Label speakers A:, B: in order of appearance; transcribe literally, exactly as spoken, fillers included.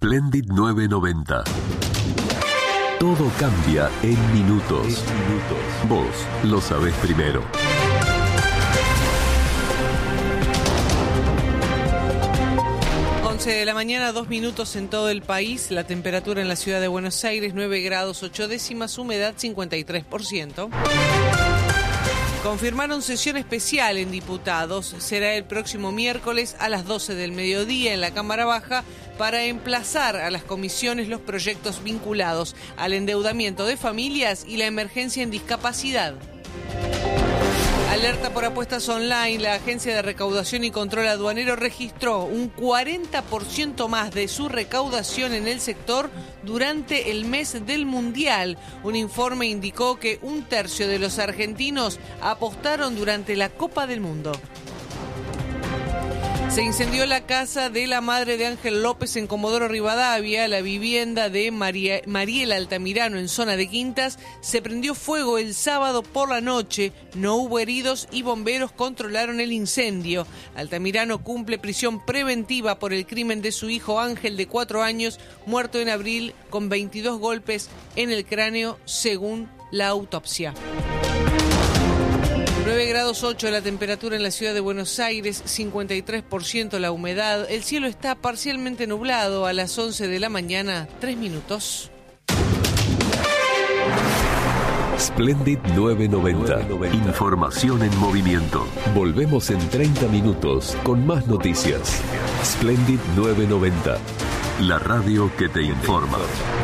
A: Splendid nueve noventa. Todo cambia en minutos. En minutos. Vos lo sabés primero.
B: once de la mañana, dos minutos en todo el país. La temperatura en la ciudad de Buenos Aires, nueve grados ocho décimas, humedad cincuenta y tres por ciento. Confirmaron sesión especial en diputados. Será el próximo miércoles a las doce del mediodía en la Cámara Baja para emplazar a las comisiones los proyectos vinculados al endeudamiento de familias y la emergencia en discapacidad. Alerta por apuestas online. La Agencia de Recaudación y Control Aduanero registró un cuarenta por ciento más de su recaudación en el sector durante el mes del Mundial. Un informe indicó que un tercio de los argentinos apostaron durante la Copa del Mundo. Se incendió la casa de la madre de Ángel López en Comodoro Rivadavia. La vivienda de María, Mariela Altamirano en zona de Quintas se prendió fuego el sábado por la noche. No hubo heridos y bomberos controlaron el incendio. Altamirano cumple prisión preventiva por el crimen de su hijo Ángel, de cuatro años, muerto en abril con veintidós golpes en el cráneo, según la autopsia. nueve grados ocho la temperatura en la ciudad de Buenos Aires, cincuenta y tres por ciento la humedad. El cielo está parcialmente nublado. A las once de la mañana, tres minutos.
A: Splendid nueve noventa. Información en movimiento. Volvemos en treinta minutos con más noticias. Splendid nueve noventa. La radio que te informa.